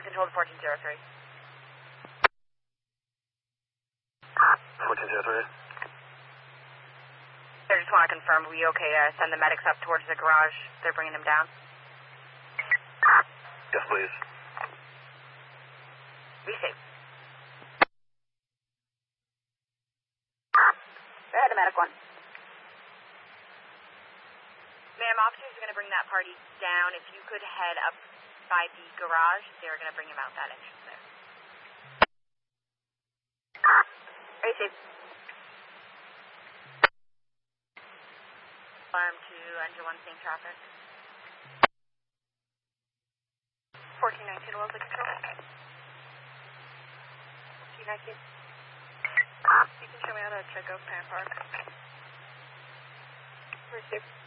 control to 1403. 1403. I just want to confirm, we okay send the medics up towards the garage? They're bringing them down? Yes, please. Be safe. Go ahead, the medic one. Ma'am, officers are going to bring that party down. If you could head up by the garage, they're going to bring him out that entrance there. Very safe. Alarm to engine 1, same traffic. 1419, Wellesley Control. 1419. You can show me how to check out Pan Park. Very safe.